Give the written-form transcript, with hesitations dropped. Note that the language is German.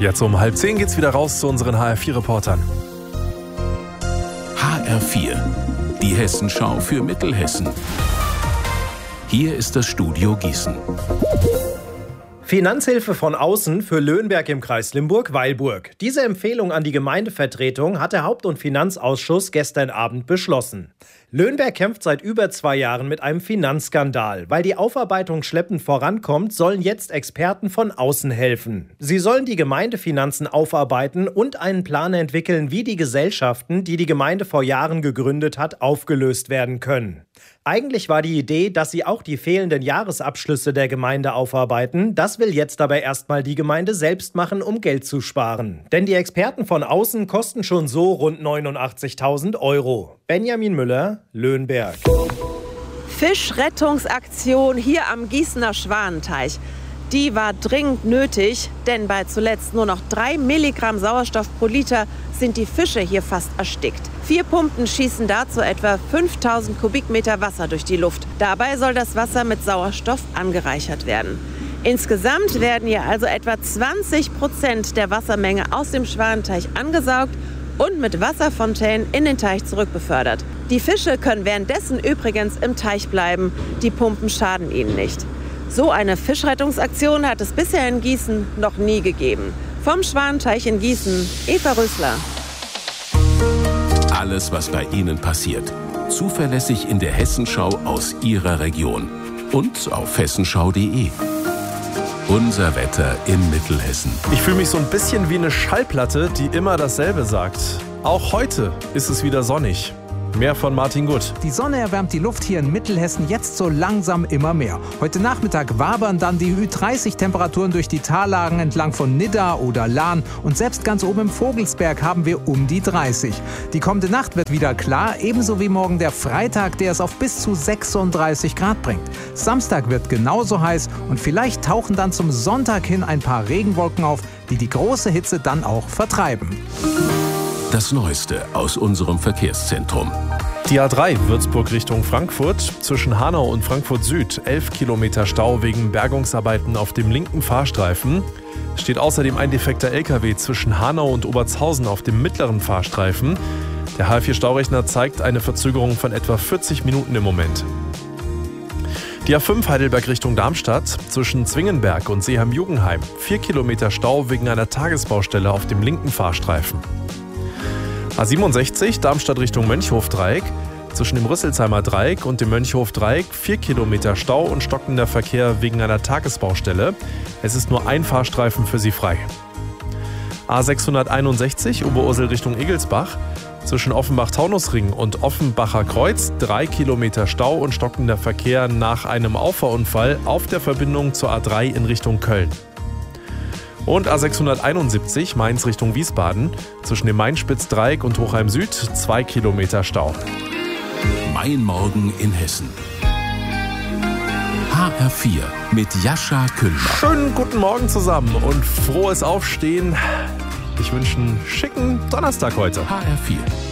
Jetzt um 9:30 geht's wieder raus zu unseren HR4-Reportern. HR4, die Hessenschau für Mittelhessen. Hier ist das Studio Gießen. Finanzhilfe von außen für Löhnberg im Kreis Limburg-Weilburg. Diese Empfehlung an die Gemeindevertretung hat der Haupt- und Finanzausschuss gestern Abend beschlossen. Löhnberg kämpft seit über 2 Jahren mit einem Finanzskandal. Weil die Aufarbeitung schleppend vorankommt, sollen jetzt Experten von außen helfen. Sie sollen die Gemeindefinanzen aufarbeiten und einen Plan entwickeln, wie die Gesellschaften, die die Gemeinde vor Jahren gegründet hat, aufgelöst werden können. Eigentlich war die Idee, dass sie auch die fehlenden Jahresabschlüsse der Gemeinde aufarbeiten. Das will jetzt aber erstmal die Gemeinde selbst machen, um Geld zu sparen. Denn die Experten von außen kosten schon so rund 89.000 €. Benjamin Müller, Löhnberg. Fischrettungsaktion hier am Gießener Schwanenteich. Die war dringend nötig, denn bei zuletzt nur noch 3 Milligramm Sauerstoff pro Liter sind die Fische hier fast erstickt. 4 Pumpen schießen dazu etwa 5000 Kubikmeter Wasser durch die Luft. Dabei soll das Wasser mit Sauerstoff angereichert werden. Insgesamt werden hier also etwa 20% der Wassermenge aus dem Schwanenteich angesaugt und mit Wasserfontänen in den Teich zurückbefördert. Die Fische können währenddessen übrigens im Teich bleiben. Die Pumpen schaden ihnen nicht. So eine Fischrettungsaktion hat es bisher in Gießen noch nie gegeben. Vom Schwanenteich in Gießen, Eva Rösler. Alles, was bei Ihnen passiert, zuverlässig in der Hessenschau aus Ihrer Region und auf hessenschau.de. Unser Wetter in Mittelhessen. Ich fühle mich so ein bisschen wie eine Schallplatte, die immer dasselbe sagt. Auch heute ist es wieder sonnig. Mehr von Martin Gutt. Die Sonne erwärmt die Luft hier in Mittelhessen jetzt so langsam immer mehr. Heute Nachmittag wabern dann die Ü30-Temperaturen durch die Tallagen entlang von Nidda oder Lahn. Und selbst ganz oben im Vogelsberg haben wir um die 30. Die kommende Nacht wird wieder klar, ebenso wie morgen der Freitag, der es auf bis zu 36 Grad bringt. Samstag wird genauso heiß und vielleicht tauchen dann zum Sonntag hin ein paar Regenwolken auf, die die große Hitze dann auch vertreiben. Das Neueste aus unserem Verkehrszentrum. Die A3 Würzburg Richtung Frankfurt. Zwischen Hanau und Frankfurt Süd 11 Kilometer Stau wegen Bergungsarbeiten auf dem linken Fahrstreifen. Steht außerdem ein defekter LKW zwischen Hanau und Obertshausen auf dem mittleren Fahrstreifen. Der HR4-Staurechner zeigt eine Verzögerung von etwa 40 Minuten im Moment. Die A5 Heidelberg Richtung Darmstadt. Zwischen Zwingenberg und Seeheim-Jugenheim 4 Kilometer Stau wegen einer Tagesbaustelle auf dem linken Fahrstreifen. A67 Darmstadt Richtung Mönchhof-Dreieck. Zwischen dem Rüsselsheimer Dreieck und dem Mönchhof-Dreieck 4 Kilometer Stau und stockender Verkehr wegen einer Tagesbaustelle. Es ist nur ein Fahrstreifen für Sie frei. A661 Oberursel Richtung Egelsbach. Zwischen Offenbach-Taunusring und Offenbacher Kreuz 3 Kilometer Stau und stockender Verkehr nach einem Auffahrunfall auf der Verbindung zur A3 in Richtung Köln. Und A671 Mainz Richtung Wiesbaden. Zwischen dem Mainspitz-Dreieck und Hochheim Süd 2 Kilometer Stau. Mein Morgen in Hessen. HR4 mit Jascha Küllmann. Schönen guten Morgen zusammen und frohes Aufstehen. Ich wünsche einen schicken Donnerstag heute. HR4.